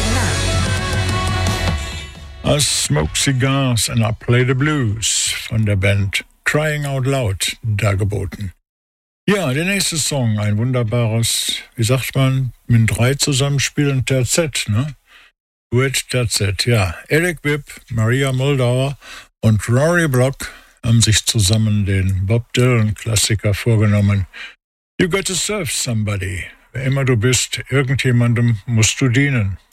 I smoke cigars and I play the blues von der Band Crying Out Loud dargeboten. Ja, der nächste Song, ein wunderbares, wie sagt man, mit 3 zusammenspielen, Terzett, ne? Duett Terzett, ja. Eric Bibb, Maria Moldauer und Rory Block haben sich zusammen den Bob Dylan-Klassiker vorgenommen. You got to serve somebody. Wer immer du bist, irgendjemandem musst du dienen.